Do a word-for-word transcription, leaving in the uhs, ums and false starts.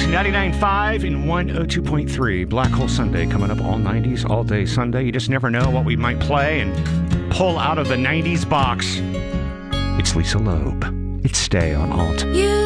ninety-nine point five and one oh two point three. Black Hole Sunday coming up all nineties, all day Sunday. You just never know what we might play and pull out of the nineties box. It's Lisa Loeb. It's Stay on Alt. You